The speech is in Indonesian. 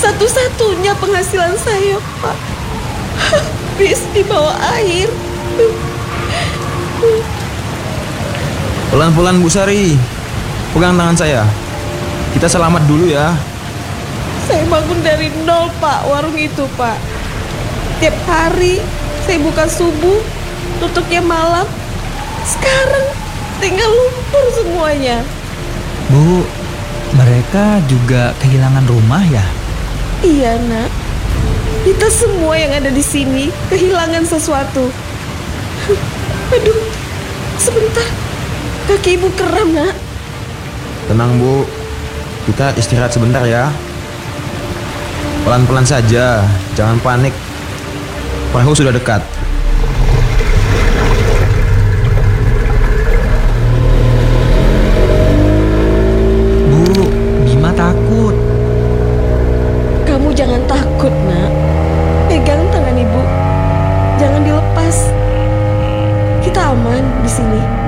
Satu-satunya penghasilan saya, Pak. Habis di bawah air. Pelan-pelan Bu Sari, pegang tangan saya. Kita selamat dulu ya. Saya bangun dari nol, Pak, warung itu, Pak. Tiap hari saya buka subuh, tutupnya malam. Sekarang tinggal lumpur semuanya. Bu, mereka juga kehilangan rumah ya? Iya, Nak. Kita semua yang ada di sini kehilangan sesuatu. Aduh, sebentar. Kaki ibu kram, Nak. Tenang Bu, kita istirahat sebentar ya. Pelan-pelan saja, jangan panik. Perahu sudah dekat. Bu, Bima takut. Kamu jangan takut, Nak. Pegang tangan ibu. Jangan dilepas. Kita aman di sini.